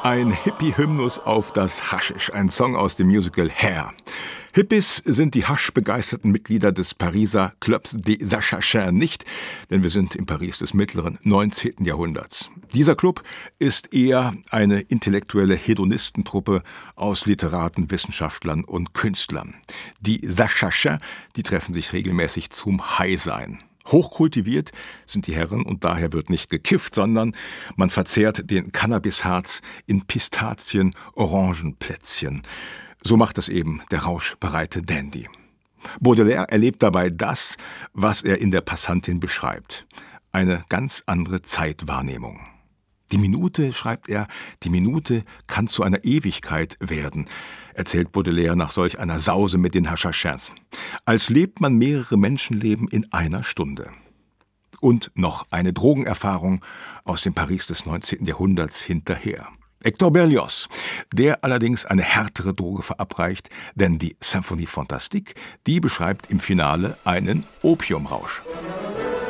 Ein Hippie-Hymnus auf das Haschisch, ein Song aus dem Musical Hair. Hippies sind die haschbegeisterten Mitglieder des Pariser Clubs des Assassins nicht, denn wir sind im Paris des mittleren 19. Jahrhunderts. Dieser Club ist eher eine intellektuelle Hedonistentruppe aus Literaten, Wissenschaftlern und Künstlern. Die Assassins, die treffen sich regelmäßig zum High-Sein. Hochkultiviert sind die Herren und daher wird nicht gekifft, sondern man verzehrt den Cannabisharz in Pistazien-Orangenplätzchen. So macht es eben der rauschbereite Dandy. Baudelaire erlebt dabei das, was er in der Passantin beschreibt. Eine ganz andere Zeitwahrnehmung. Die Minute, schreibt er, die Minute kann zu einer Ewigkeit werden, erzählt Baudelaire nach solch einer Sause mit den Assassins. Als lebt man mehrere Menschenleben in einer Stunde. Und noch eine Drogenerfahrung aus dem Paris des 19. Jahrhunderts hinterher. Hector Berlioz, der allerdings eine härtere Droge verabreicht, denn die Symphonie Fantastique, die beschreibt im Finale einen Opiumrausch.